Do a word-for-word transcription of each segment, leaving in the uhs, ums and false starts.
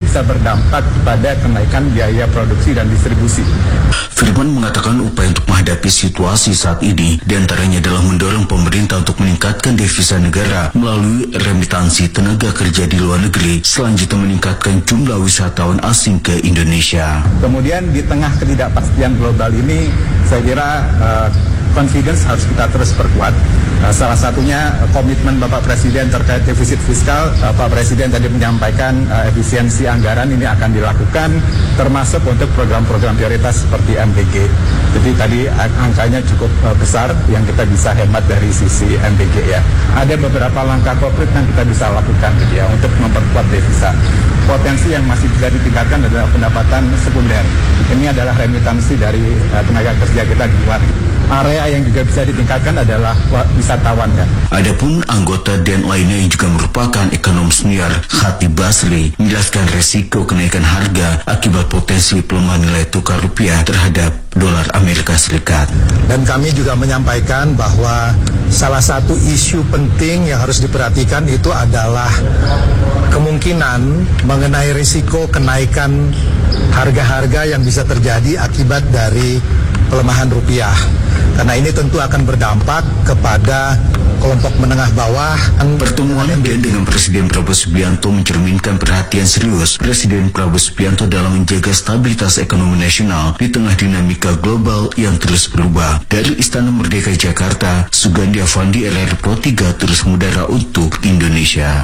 bisa berdampak pada kenaikan biaya produksi dan distribusi. Firman mengatakan upaya untuk menghadapi situasi saat ini diantaranya adalah mendorong pemerintah untuk meningkatkan devisa negara melalui remitansi tenaga kerja di luar negeri, selanjutnya meningkatkan jumlah wisatawan asing ke Indonesia. Kemudian di tengah ketidakpastian global ini, saya kira uh, confidence harus kita terus perkuat. Uh, salah satunya uh, komitmen Bapak Presiden terkait defisit fiskal. Uh, Pak Presiden tadi menyampaikan uh, efisiensi anggaran ini akan dilakukan, termasuk untuk program-program prioritas seperti M D G. Jadi tadi angkanya cukup uh, besar yang kita bisa hemat dari sisi M D G ya. Ada beberapa langkah konkret yang kita bisa lakukan gitu ya untuk memperkuat devisa. Potensi yang masih bisa ditingkatkan adalah pendapatan sekunder. Ini adalah remitansi dari uh, tenaga kerja kita di luar. Area yang juga bisa ditingkatkan adalah wisatawan ya. Adapun anggota D E N lainnya yang juga merupakan ekonom senior, Khatib Basri, menjelaskan resiko kenaikan harga akibat potensi pelemahan nilai tukar rupiah terhadap dolar Amerika Serikat. Dan kami juga menyampaikan bahwa salah satu isu penting yang harus diperhatikan itu adalah kemungkinan mengenai risiko kenaikan harga-harga yang bisa terjadi akibat dari pelemahan rupiah. Karena ini tentu akan berdampak kepada kelompok menengah bawah. Pertemuan dan dengan Presiden Prabowo Subianto mencerminkan perhatian serius Presiden Prabowo Subianto dalam menjaga stabilitas ekonomi nasional di tengah dinamika global yang terus berubah. Dari Istana Merdeka Jakarta, Sugandi Avandi R R Pro tiga terus mengudara untuk Indonesia.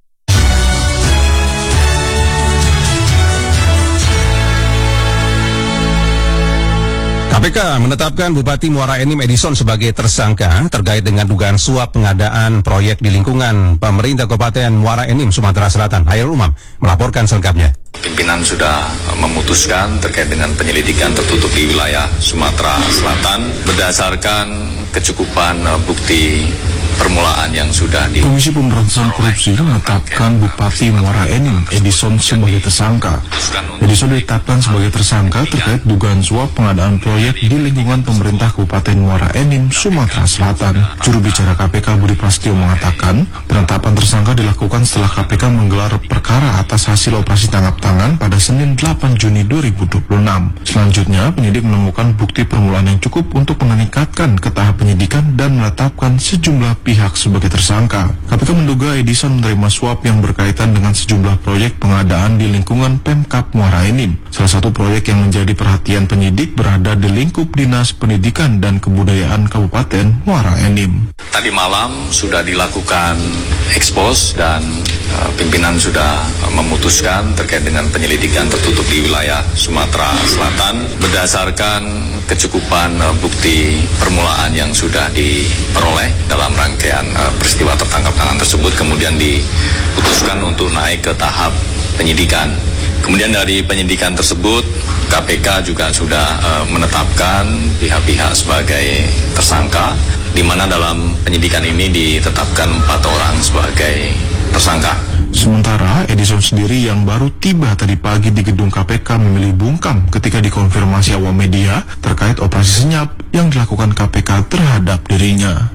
K P K menetapkan Bupati Muara Enim Edison sebagai tersangka terkait dengan dugaan suap pengadaan proyek di lingkungan pemerintah Kabupaten Muara Enim, Sumatera Selatan. Hairul Umam melaporkan selengkapnya. Pimpinan sudah memutuskan terkait dengan penyelidikan tertutup di wilayah Sumatera Selatan berdasarkan kecukupan bukti permulaan yang sudah di... Komisi Pemberantasan Korupsi menetapkan Bupati Muara Enim Edison sebagai tersangka. Edison ditetapkan sebagai tersangka terkait dugaan suap pengadaan proyek di lingkungan pemerintah Kabupaten Muara Enim, Sumatera Selatan. Juru bicara K P K Budi Prasetyo mengatakan penetapan tersangka dilakukan setelah K P K menggelar perkara atas hasil operasi tangkap tangan pada Senin delapan Juni dua ribu dua puluh enam. Selanjutnya, penyidik menemukan bukti permulaan yang cukup untuk meningkatkan ke tahap penyidikan dan menetapkan sejumlah pihak sebagai tersangka. K P K menduga Edison menerima suap yang berkaitan dengan sejumlah proyek pengadaan di lingkungan Pemkab Muara Enim. Salah satu proyek yang menjadi perhatian penyidik berada di lingkup Dinas Pendidikan dan Kebudayaan Kabupaten Muara Enim. Tadi malam sudah dilakukan ekspos dan uh, pimpinan sudah uh, memutuskan terkait dengan penyelidikan tertutup di wilayah Sumatera Selatan berdasarkan kecukupan uh, bukti permulaan yang sudah diperoleh dalam rangkaian uh, peristiwa tertangkap tangan tersebut, kemudian diputuskan untuk naik ke tahap penyidikan. Kemudian dari penyidikan tersebut K P K juga sudah uh, menetapkan pihak-pihak sebagai tersangka, di mana dalam penyidikan ini ditetapkan empat orang sebagai tersangka. Sementara Edison sendiri yang baru tiba tadi pagi di gedung K P K memilih bungkam ketika dikonfirmasi awak media terkait operasi senyap yang dilakukan K P K terhadap dirinya.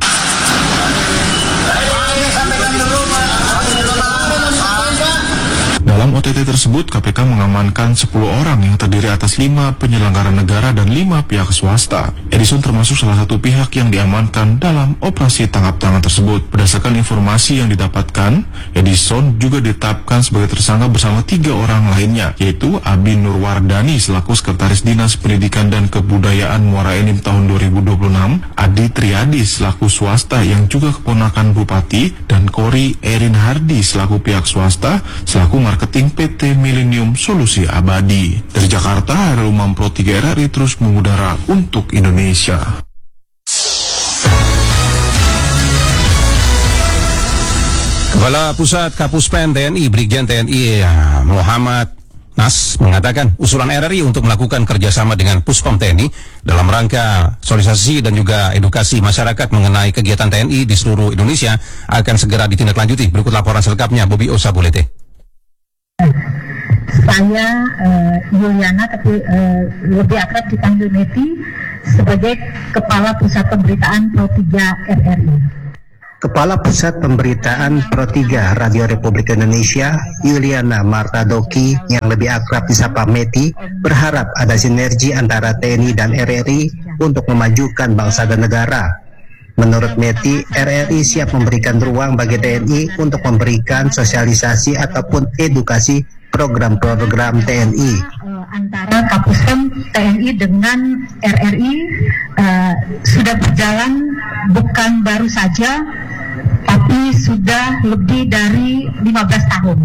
Dalam O T T tersebut, K P K mengamankan sepuluh orang yang terdiri atas lima penyelenggara negara dan lima pihak swasta. Edison termasuk salah satu pihak yang diamankan dalam operasi tangkap tangan tersebut. Berdasarkan informasi yang didapatkan, Edison juga ditetapkan sebagai tersangka bersama tiga orang lainnya, yaitu Abi Nurwardani selaku Sekretaris Dinas Pendidikan dan Kebudayaan Muara Enim tahun dua ribu dua puluh enam, Adi Triadi selaku swasta yang juga keponakan Bupati, dan Kori Erin Hardi selaku pihak swasta selaku marketing P T Millennium Solusi Abadi. Dari Jakarta, Hairul Umam Pro tiga R R I terus mengudara untuk Indonesia. Kepala Pusat Kapuspen T N I Brigjen T N I Muhammad Nas mengatakan usulan R R I untuk melakukan kerjasama dengan Puspom T N I dalam rangka sosialisasi dan juga edukasi masyarakat mengenai kegiatan T N I di seluruh Indonesia akan segera ditindaklanjuti. Berikut laporan selengkapnya Bobi Osabulete. Saya uh, Yuliana, tapi uh, lebih akrab dipanggil Meti, sebagai Kepala Pusat Pemberitaan Pro tiga R R I. Kepala Pusat Pemberitaan Pro tiga Radio Republik Indonesia, Yuliana Martadoki, yang lebih akrab disapa Meti, berharap ada sinergi antara T N I dan R R I untuk memajukan bangsa dan negara. Menurut Meti, R R I siap memberikan ruang bagi T N I untuk memberikan sosialisasi ataupun edukasi program-program T N I. Antara Kapuspem T N I dengan R R I uh, sudah berjalan bukan baru saja, tapi sudah lebih dari lima belas tahun.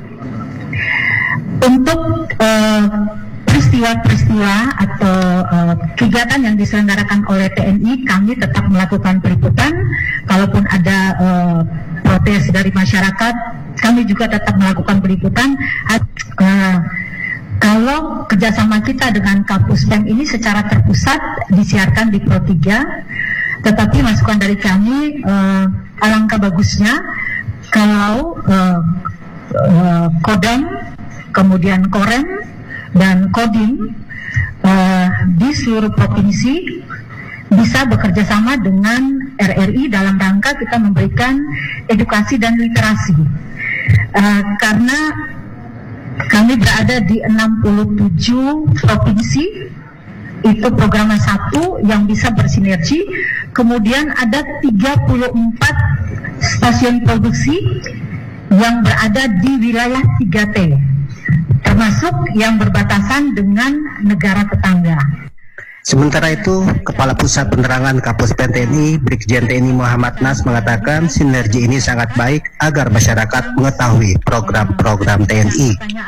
Untuk uh, peristiwa-peristiwa atau uh, kegiatan yang diselenggarakan oleh T N I, kami tetap melakukan peliputan. Kalaupun ada uh, protes dari masyarakat, kami juga tetap melakukan peliputan. Uh, Kalau kerjasama kita dengan Kapuspem ini secara terpusat disiarkan di Pro tiga, tetapi masukan dari kami, uh, alangkah bagusnya kalau uh, uh, Kodam, kemudian Korem, dan Kodim uh, di seluruh provinsi bisa bekerja sama dengan R R I dalam rangka kita memberikan edukasi dan literasi. Uh, karena kami berada di enam puluh tujuh provinsi, itu program satu yang bisa bersinergi. Kemudian ada tiga puluh empat stasiun produksi yang berada di wilayah tiga T, termasuk yang berbatasan dengan negara tetangga. Sementara itu, Kepala Pusat Penerangan Kapuspem T N I, Brigjen T N I Muhammad Nas mengatakan sinergi ini sangat baik agar masyarakat mengetahui program-program T N I.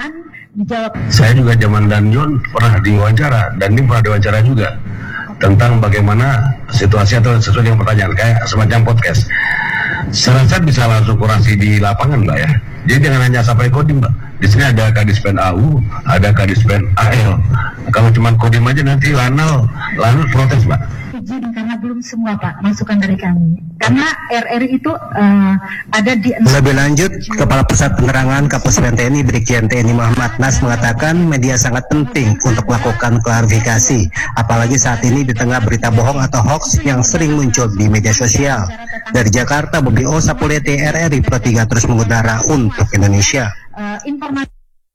Saya juga zaman Danjon pernah diwawancara, dan ini pernah diwawancara juga tentang bagaimana situasi atau sesuatu yang pertanyaan kayak semacam podcast. Saya rasa bisa langsung kurasi di lapangan, Mbak ya. Jadi jangan hanya sampai Kodim, Mbak. Di sini ada Kadispen A U, ada Kadispen A L. Kalau cuma Kodim aja nanti Lanal, Lanal protes, Mbak. Izin karena belum semua Pak masukan dari kami. Karena R R I itu uh, ada di. Lebih lanjut, Kepala Pusat Penerangan Kapuspem T N I Brigjen T N I Muhammad Nas mengatakan media sangat penting untuk melakukan klarifikasi, apalagi saat ini di tengah berita bohong atau hoax yang sering muncul di media sosial. Dari Jakarta, Bobi O Sapulete, R R I Pro tiga terus mengudara untuk Indonesia. Uh, informasi.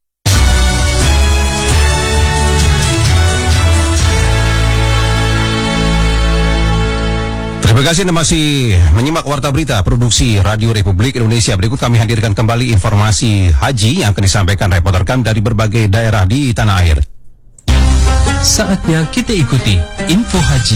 Terima kasih Anda masih menyimak Warta Berita Produksi Radio Republik Indonesia. Berikut kami hadirkan kembali informasi haji yang akan disampaikan reporter kami dari berbagai daerah di tanah air. Saatnya kita ikuti info haji.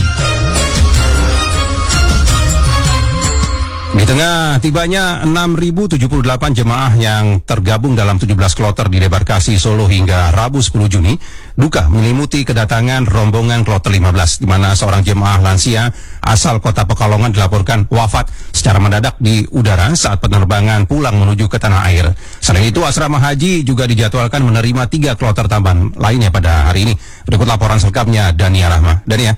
Di tengah tibanya enam ribu tujuh puluh delapan jemaah yang tergabung dalam tujuh belas kloter di Debarkasi Solo hingga Rabu sepuluh Juni, duka menyelimuti kedatangan rombongan kloter lima belas, di mana seorang jemaah lansia asal Kota Pekalongan dilaporkan wafat secara mendadak di udara saat penerbangan pulang menuju ke tanah air. Selain itu, asrama haji juga dijadwalkan menerima tiga kloter tambahan lainnya pada hari ini. Berikut laporan selengkapnya Dania Rahma. Dania.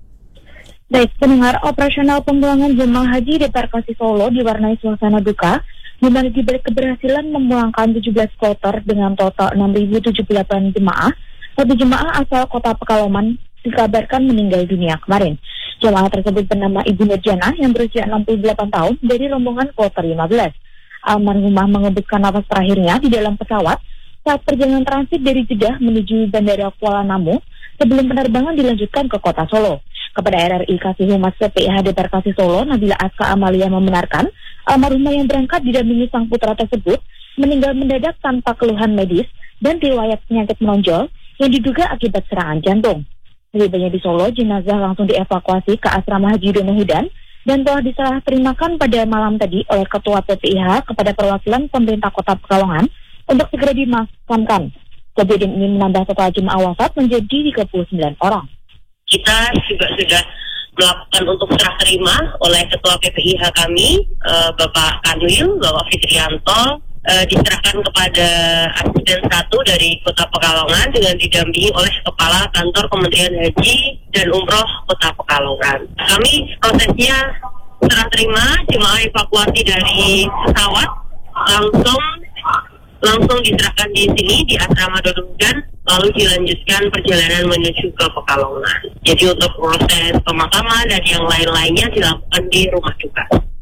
Baik, pendengar, operasional pemulangan jemaah haji di Debarkasi Solo diwarnai suasana duka, di mana dibalik keberhasilan memulangkan tujuh belas kloter dengan total enam ribu tujuh puluh delapan jemaah, satu jemaah asal Kota Pekalongan dikabarkan meninggal dunia kemarin. Jemaah tersebut bernama Ibu Nurjana yang berusia enam puluh delapan tahun dari rombongan kloter lima belas. Almarhumah mengembuskan nafas terakhirnya di dalam pesawat saat perjalanan transit dari Jeddah menuju Bandara Kuala Namu sebelum penerbangan dilanjutkan ke Kota Solo. Kepada R R I Kasih Humas P P I H Debarkasi Solo, Nabila Aska Amalia membenarkan almarhumah yang berangkat didampingi sang putra tersebut meninggal mendadak tanpa keluhan medis dan riwayat penyakit menonjol yang diduga akibat serangan jantung. Setibanya di Solo, jenazah langsung dievakuasi ke asrama Haji Donohudan dan telah diserah terimakan pada malam tadi oleh Ketua P P I H kepada perwakilan pemerintah Kota Pekalongan untuk segera dimakamkan. Kejadian ini menambah total jemaah wafat menjadi tiga puluh sembilan orang. Kita juga sudah melakukan untuk serah terima oleh Ketua P P I H kami, uh, Bapak Kanwil, Bapak Fitrianto, uh, diserahkan kepada Asisten satu dari Kota Pekalongan dengan didampingi oleh Kepala Kantor Kementerian Haji dan Umroh Kota Pekalongan. Kami prosesnya serah terima jemaah evakuasi dari pesawat langsung langsung diserahkan di sini di asrama Donohudan, lalu dilanjutkan perjalanan menuju ke Pekalongan. Jadi untuk proses pemakaman dan yang lain-lainnya dilakukan di rumah duka.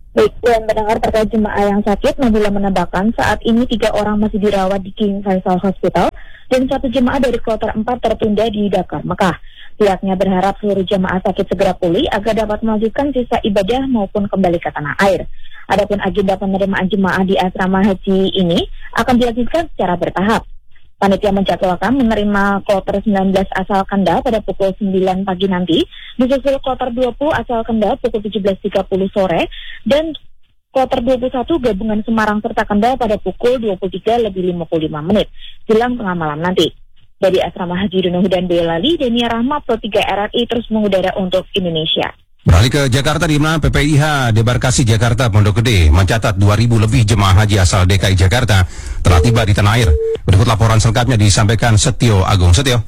Baik, dan mendengar terkait jemaah yang sakit, Nabila menambahkan saat ini tiga orang masih dirawat di King Faisal Hospital dan satu jemaah dari kloter empat tertunda di Dakar, Mekah. Pihaknya berharap seluruh jemaah sakit segera pulih agar dapat melanjutkan sisa ibadah maupun kembali ke tanah air. Adapun agenda penerimaan jemaah di asrama haji ini akan dilakukan secara bertahap. Panitia menjadwalkan menerima kloter sembilan belas asal Kanda pada pukul sembilan pagi nanti, disusul kloter dua puluh asal Kanda pukul tujuh belas tiga puluh sore, dan kloter dua puluh satu gabungan Semarang serta Kanda pada pukul dua puluh tiga lebih lima puluh lima menit, jelang tengah malam nanti. Dari Asrama Haji Donohu dan Boyolali, Denia Rahma, Pro tiga R R I terus mengudara untuk Indonesia. Beralih ke Jakarta, di mana P P I H Debarkasi Jakarta Pondok Gede mencatat dua ribu lebih jemaah haji asal D K I Jakarta telah tiba di tanah air. Berikut laporan selengkapnya disampaikan Setio Agung. Setio.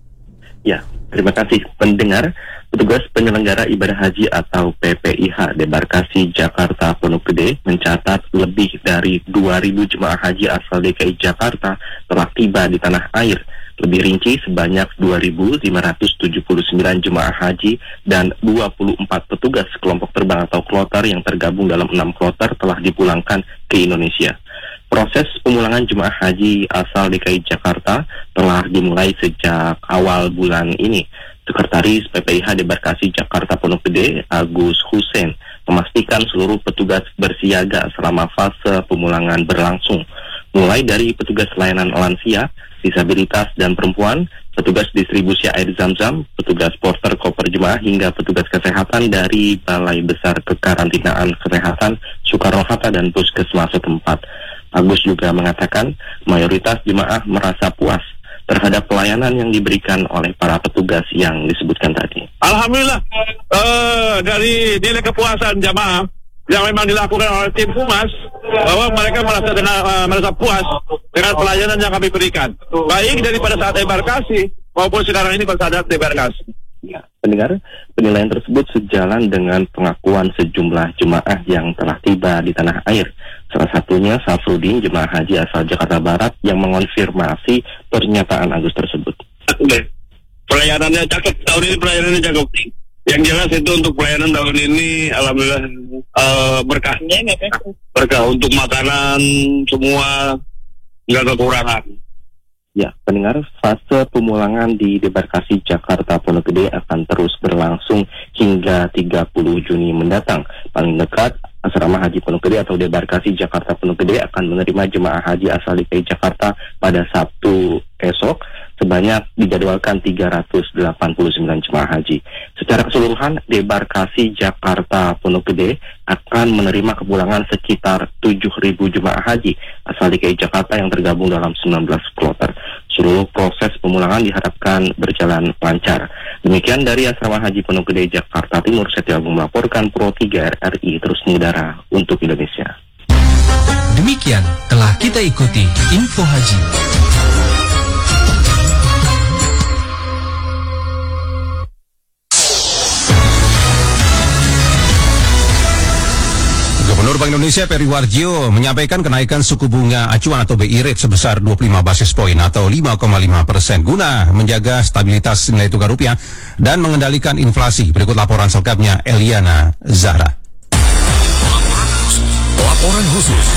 Ya, terima kasih pendengar. Petugas penyelenggara ibadah haji atau P P I H Debarkasi Jakarta Pondok Gede mencatat lebih dari dua ribu jemaah haji asal D K I Jakarta telah tiba di tanah air. Lebih rinci, sebanyak dua ribu lima ratus tujuh puluh sembilan jemaah haji dan dua puluh empat petugas kelompok terbang atau kloter yang tergabung dalam enam kloter telah dipulangkan ke Indonesia. Proses pemulangan jemaah haji asal D K I Jakarta telah dimulai sejak awal bulan ini. Sekretaris P P I H Debarkasi Jakarta Pondok Gede, Agus Hussein, memastikan seluruh petugas bersiaga selama fase pemulangan berlangsung. Mulai dari petugas layanan lansia, disabilitas dan perempuan, petugas distribusi air zam-zam, petugas porter koper jemaah hingga petugas kesehatan dari Balai Besar Kekarantinaan Kesehatan Soekarno-Hatta dan puskesmas setempat. Agus juga mengatakan mayoritas jemaah merasa puas terhadap pelayanan yang diberikan oleh para petugas yang disebutkan tadi. Alhamdulillah, uh, dari nilai kepuasan jamaah yang memang dilakukan oleh tim Humas, bahwa mereka merasa dengan, uh, merasa puas dengan pelayanan yang kami berikan, baik daripada saat embarkasi maupun sekarang ini pada saat debarkasi. Ya, pendengar, penilaian tersebut sejalan dengan pengakuan sejumlah jemaah yang telah tiba di tanah air. Salah satunya Safrudin, jemaah haji asal Jakarta Barat, yang mengonfirmasi pernyataan Agus tersebut. Pelayanannya cakep, tahun ini pelayanannya cakep. Yang jelas itu untuk pelayanan tahun ini, alhamdulillah uh, berkah. Berkah untuk makanan, semua nggak kekurangan. Ya, pendengar, fase pemulangan di Debarkasi Jakarta Pondok Gede akan terus berlangsung hingga tiga puluh Juni mendatang. Paling dekat, Asrama Haji Pondok Gede atau Debarkasi Jakarta Pondok Gede akan menerima jemaah haji asal D K I Jakarta pada Sabtu esok. Sebanyak dijadwalkan tiga ratus delapan puluh sembilan jemaah haji. Secara keseluruhan, Debarkasi Jakarta Pondok Gede akan menerima kepulangan sekitar tujuh ribu jemaah haji asal D K I Jakarta yang tergabung dalam sembilan belas kloter. Seluruh proses pemulangan diharapkan berjalan lancar. Demikian dari Asrama Haji Pondok Gede Jakarta Timur, Setio Agung melaporkan Pro tiga R R I terus mengudara untuk Indonesia. Demikian telah kita ikuti Info Haji. Gubernur Bank Indonesia Peri Warjio menyampaikan kenaikan suku bunga acuan atau B I rate sebesar dua puluh lima basis poin atau lima koma lima persen guna menjaga stabilitas nilai tukar rupiah dan mengendalikan inflasi. Berikut laporan selengkapnya Eliana Zahra. Laporan khusus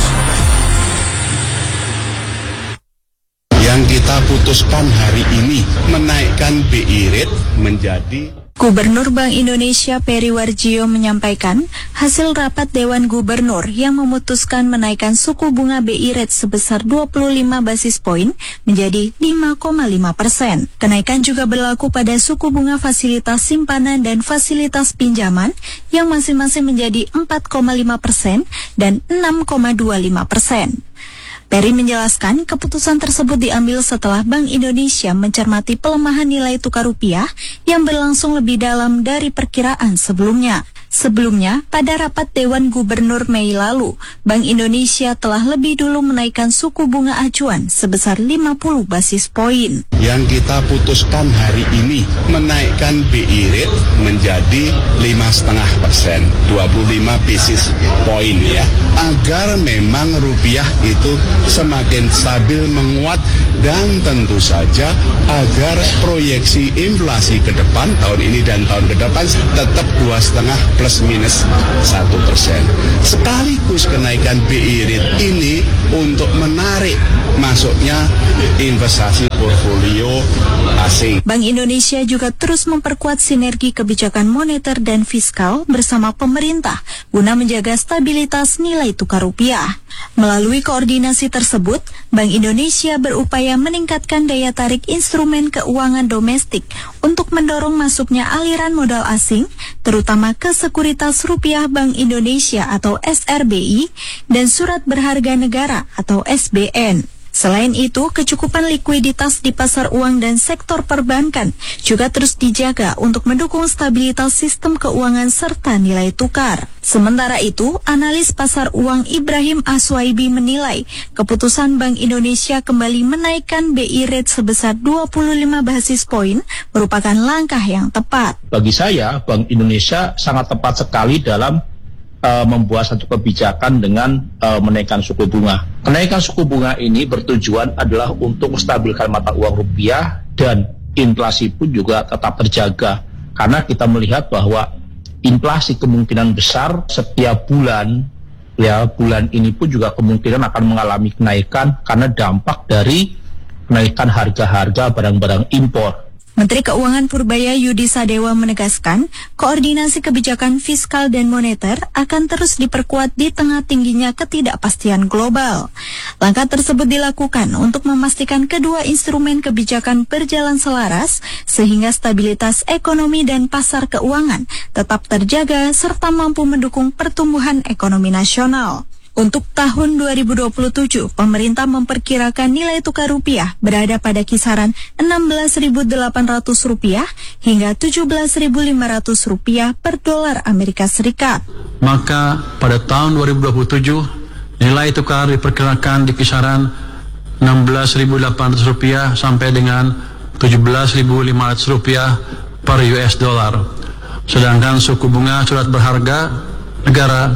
yang kita putuskan hari ini menaikkan B I rate menjadi. Gubernur Bank Indonesia Peri Warjio menyampaikan hasil rapat Dewan Gubernur yang memutuskan menaikkan suku bunga B I rate sebesar dua puluh lima basis poin menjadi lima koma lima persen. Kenaikan juga berlaku pada suku bunga fasilitas simpanan dan fasilitas pinjaman yang masing-masing menjadi empat koma lima persen dan enam koma dua lima persen. Peri menjelaskan keputusan tersebut diambil setelah Bank Indonesia mencermati pelemahan nilai tukar rupiah yang berlangsung lebih dalam dari perkiraan sebelumnya. Sebelumnya, pada rapat Dewan Gubernur Mei lalu, Bank Indonesia telah lebih dulu menaikkan suku bunga acuan sebesar lima puluh basis poin. Yang kita putuskan hari ini menaikkan B I rate menjadi lima koma lima persen, dua puluh lima basis poin ya, agar memang rupiah itu semakin stabil menguat dan tentu saja agar proyeksi inflasi ke depan tahun ini dan tahun ke depan tetap dua koma lima plus minus satu persen. Sekaligus kenaikan B I rate ini untuk menarik masuknya investasi portfolio asing. Bank Indonesia juga terus memperkuat sinergi kebijakan moneter dan fiskal bersama pemerintah guna menjaga stabilitas nilai tukar rupiah. Melalui koordinasi tersebut, Bank Indonesia berupaya meningkatkan daya tarik instrumen keuangan domestik untuk mendorong masuknya aliran modal asing, terutama ke sekuritas rupiah Bank Indonesia atau S R B I dan surat berharga negara atau S B N. Selain itu, kecukupan likuiditas di pasar uang dan sektor perbankan juga terus dijaga untuk mendukung stabilitas sistem keuangan serta nilai tukar. Sementara itu, analis pasar uang Ibrahim Aswaibi menilai keputusan Bank Indonesia kembali menaikkan B I rate sebesar dua puluh lima basis poin merupakan langkah yang tepat. Bagi saya, Bank Indonesia sangat tepat sekali dalam Uh, membuat satu kebijakan dengan uh, menaikkan suku bunga. Kenaikan suku bunga ini bertujuan adalah untuk menstabilkan mata uang rupiah dan inflasi pun juga tetap terjaga. Karena kita melihat bahwa inflasi kemungkinan besar setiap bulan, ya bulan ini pun juga kemungkinan akan mengalami kenaikan karena dampak dari kenaikan harga-harga barang-barang impor. Menteri Keuangan Purbaya Yudi Sadewa menegaskan, koordinasi kebijakan fiskal dan moneter akan terus diperkuat di tengah tingginya ketidakpastian global. Langkah tersebut dilakukan untuk memastikan kedua instrumen kebijakan berjalan selaras, sehingga stabilitas ekonomi dan pasar keuangan tetap terjaga serta mampu mendukung pertumbuhan ekonomi nasional. Untuk tahun dua ribu dua puluh tujuh, pemerintah memperkirakan nilai tukar rupiah berada pada kisaran enam belas ribu delapan ratus rupiah hingga tujuh belas ribu lima ratus rupiah per dolar Amerika Serikat. Maka pada tahun dua ribu dua puluh tujuh, nilai tukar diperkirakan di kisaran enam belas ribu delapan ratus rupiah sampai dengan tujuh belas ribu lima ratus rupiah per U S dollar. Sedangkan suku bunga surat berharga negara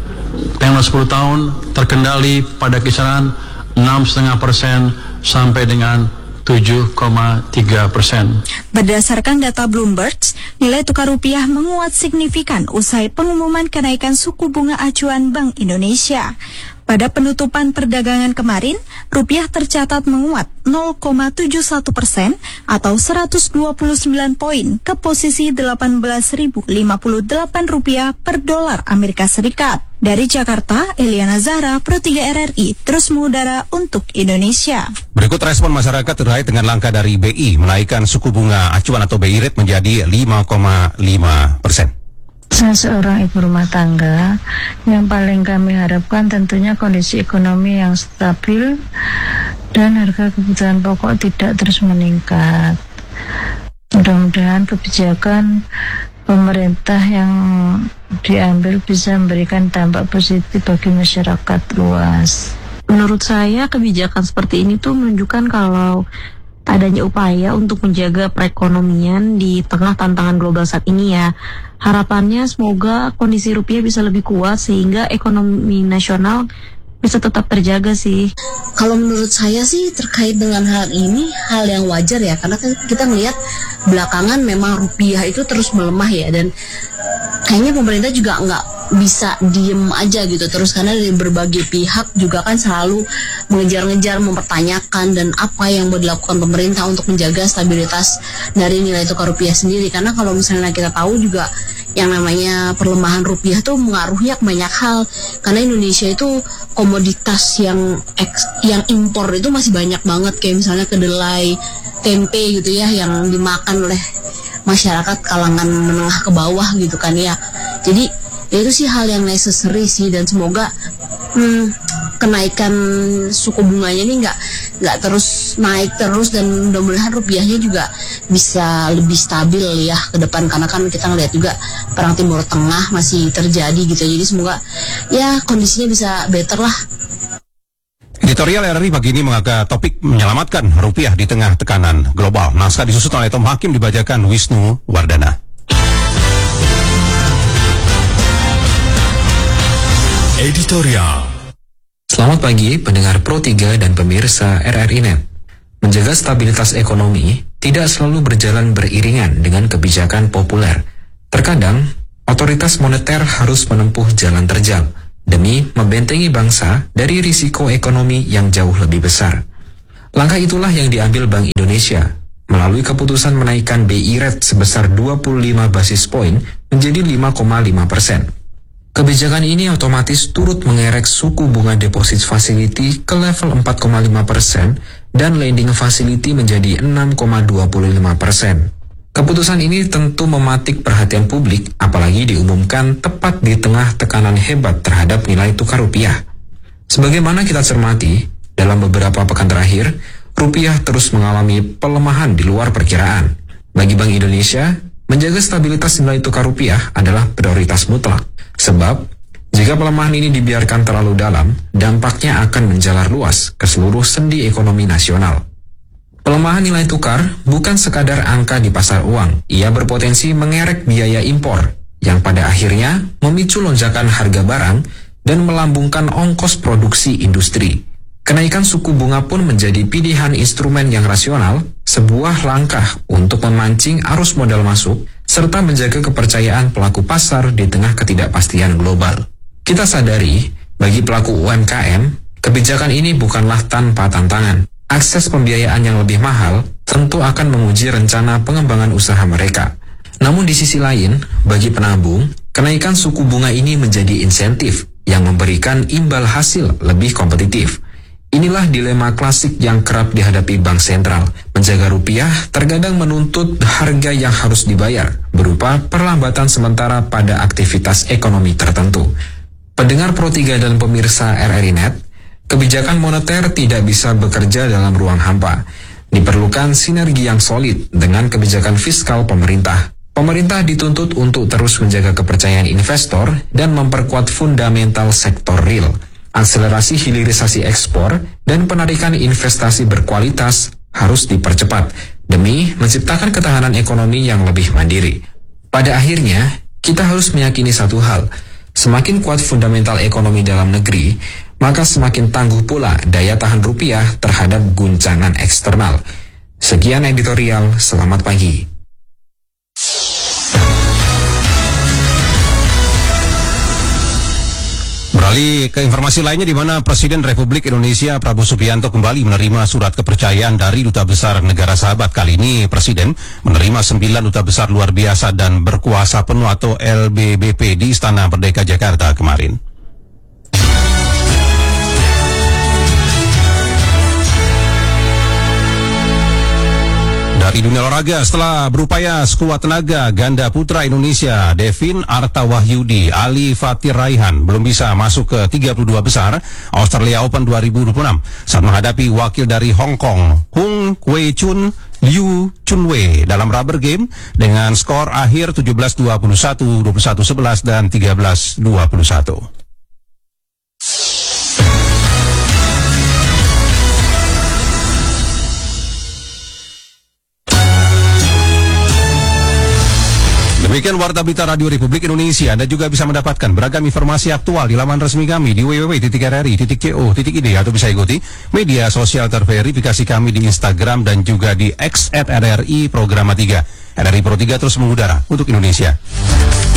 tenor sepuluh tahun terkendali pada kisaran enam koma lima persen sampai dengan tujuh koma tiga persen. Berdasarkan data Bloomberg, nilai tukar rupiah menguat signifikan usai pengumuman kenaikan suku bunga acuan Bank Indonesia. Pada penutupan perdagangan kemarin, rupiah tercatat menguat nol koma tujuh satu persen atau seratus dua puluh sembilan poin ke posisi delapan belas ribu lima puluh delapan rupiah per dolar Amerika Serikat. Dari Jakarta, Eliana Zahra, Pro tiga R R I, terus mengudara untuk Indonesia. Berikut respon masyarakat terkait dengan langkah dari B I menaikkan suku bunga acuan atau B I rate menjadi lima koma lima persen. Saya seorang ibu rumah tangga, yang paling kami harapkan tentunya kondisi ekonomi yang stabil dan harga kebutuhan pokok tidak terus meningkat. Mudah-mudahan kebijakan pemerintah yang diambil bisa memberikan dampak positif bagi masyarakat luas. Menurut saya kebijakan seperti ini tuh menunjukkan kalau adanya upaya untuk menjaga perekonomian di tengah tantangan global saat ini ya. Harapannya semoga kondisi rupiah bisa lebih kuat sehingga ekonomi nasional bisa tetap terjaga sih. Kalau menurut saya sih terkait dengan hal ini hal yang wajar ya, karena kita melihat belakangan memang rupiah itu terus melemah ya, dan kayaknya pemerintah juga nggak bisa diem aja gitu terus, karena dari berbagai pihak juga kan selalu mengejar-ngejar mempertanyakan dan apa yang mau dilakukan pemerintah untuk menjaga stabilitas dari nilai tukar rupiah sendiri. Karena kalau misalnya kita tahu juga yang namanya perlemahan rupiah tuh mengaruhnya ke banyak hal, karena Indonesia itu komoditas yang eks, yang impor itu masih banyak banget, kayak misalnya kedelai, tempe gitu ya, yang dimakan oleh masyarakat kalangan menengah ke bawah gitu kan ya. Jadi ya itu sih hal yang necessary sih, dan semoga hmm, kenaikan suku bunganya ini nggak nggak terus naik terus, dan mudah-mudahan rupiahnya juga bisa lebih stabil ya ke depan, karena kan kita ngeliat juga perang Timur Tengah masih terjadi gitu. Jadi semoga ya kondisinya bisa better lah. Editorial R R I pagi ini mengangkat topik menyelamatkan rupiah di tengah tekanan global. Naskah disusun oleh Tom Hakim, dibacakan Wisnu Wardana. Editorial. Selamat pagi pendengar Pro tiga dan pemirsa R R I Net. Menjaga stabilitas ekonomi tidak selalu berjalan beriringan dengan kebijakan populer. Terkadang, otoritas moneter harus menempuh jalan terjal demi membentengi bangsa dari risiko ekonomi yang jauh lebih besar. Langkah itulah yang diambil Bank Indonesia melalui keputusan menaikkan B I rate sebesar dua puluh lima basis poin menjadi lima koma lima persen. Kebijakan ini otomatis turut mengerek suku bunga deposit facility ke level empat koma lima persen dan lending facility menjadi enam koma dua lima persen. Keputusan ini tentu mematik perhatian publik, apalagi diumumkan tepat di tengah tekanan hebat terhadap nilai tukar rupiah. Sebagaimana kita cermati, dalam beberapa pekan terakhir, rupiah terus mengalami pelemahan di luar perkiraan. Bagi Bank Indonesia, menjaga stabilitas nilai tukar rupiah adalah prioritas mutlak. Sebab, jika pelemahan ini dibiarkan terlalu dalam, dampaknya akan menjalar luas ke seluruh sendi ekonomi nasional. Pelemahan nilai tukar bukan sekadar angka di pasar uang, ia berpotensi mengerek biaya impor, yang pada akhirnya memicu lonjakan harga barang dan melambungkan ongkos produksi industri. Kenaikan suku bunga pun menjadi pilihan instrumen yang rasional, sebuah langkah untuk memancing arus modal masuk, serta menjaga kepercayaan pelaku pasar di tengah ketidakpastian global. Kita sadari, bagi pelaku U M K M, kebijakan ini bukanlah tanpa tantangan. Akses pembiayaan yang lebih mahal tentu akan menguji rencana pengembangan usaha mereka. Namun di sisi lain, bagi penabung, kenaikan suku bunga ini menjadi insentif yang memberikan imbal hasil lebih kompetitif. Inilah dilema klasik yang kerap dihadapi bank sentral. Menjaga rupiah terkadang menuntut harga yang harus dibayar berupa perlambatan sementara pada aktivitas ekonomi tertentu. Pendengar Pro tiga dan pemirsa R R I Net, kebijakan moneter tidak bisa bekerja dalam ruang hampa. Diperlukan sinergi yang solid dengan kebijakan fiskal pemerintah. Pemerintah dituntut untuk terus menjaga kepercayaan investor dan memperkuat fundamental sektor real. Akselerasi hilirisasi ekspor dan penarikan investasi berkualitas harus dipercepat demi menciptakan ketahanan ekonomi yang lebih mandiri. Pada akhirnya, kita harus meyakini satu hal, semakin kuat fundamental ekonomi dalam negeri, maka semakin tangguh pula daya tahan rupiah terhadap guncangan eksternal. Sekian editorial, selamat pagi. Beralih ke informasi lainnya, di mana Presiden Republik Indonesia Prabowo Subianto kembali menerima surat kepercayaan dari Duta Besar Negara Sahabat. Kali ini Presiden menerima sembilan Duta Besar luar biasa dan berkuasa penuh atau L B B P di Istana Merdeka Jakarta kemarin. Dari dunia olahraga, setelah berupaya sekuat tenaga, ganda putra Indonesia Devin Artawahyudi, Ali Fatir Raihan belum bisa masuk ke tiga puluh dua besar Australia Open dua ribu dua puluh enam saat menghadapi wakil dari Hong Kong, Hung Wei Chun Liu Chunwei dalam rubber game dengan skor akhir tujuh belas dua puluh satu, dua puluh satu sebelas dan tiga belas dua puluh satu. Demikian Warta Berita Radio Republik Indonesia. Anda juga bisa mendapatkan beragam informasi aktual di laman resmi kami di w w w titik r r i titik co titik i d atau bisa ikuti media sosial terverifikasi kami di Instagram dan juga di X at R R I Programa tiga. R R I Pro tiga terus mengudara untuk Indonesia.